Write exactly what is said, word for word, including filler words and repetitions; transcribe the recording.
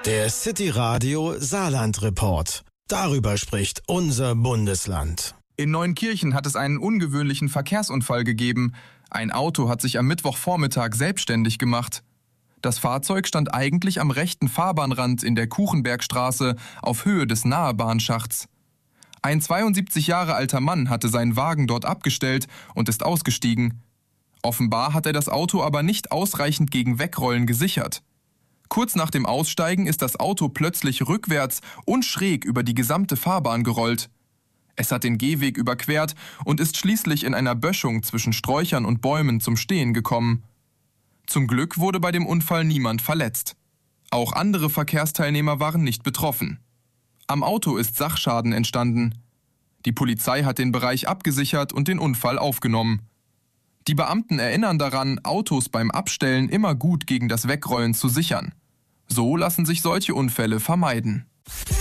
Der City Radio Saarland Report. Darüber spricht unser Bundesland. In Neunkirchen hat es einen ungewöhnlichen Verkehrsunfall gegeben. Ein Auto hat sich am Mittwochvormittag selbstständig gemacht. Das Fahrzeug stand eigentlich am rechten Fahrbahnrand in der Kuchenbergstraße auf Höhe des Nahebahnschachts. Ein zweiundsiebzig Jahre alter Mann hatte seinen Wagen dort abgestellt und ist ausgestiegen. Offenbar hat er das Auto aber nicht ausreichend gegen Wegrollen gesichert. Kurz nach dem Aussteigen ist das Auto plötzlich rückwärts und schräg über die gesamte Fahrbahn gerollt. Es hat den Gehweg überquert und ist schließlich in einer Böschung zwischen Sträuchern und Bäumen zum Stehen gekommen. Zum Glück wurde bei dem Unfall niemand verletzt. Auch andere Verkehrsteilnehmer waren nicht betroffen. Am Auto ist Sachschaden entstanden. Die Polizei hat den Bereich abgesichert und den Unfall aufgenommen. Die Beamten erinnern daran, Autos beim Abstellen immer gut gegen das Wegrollen zu sichern. So lassen sich solche Unfälle vermeiden.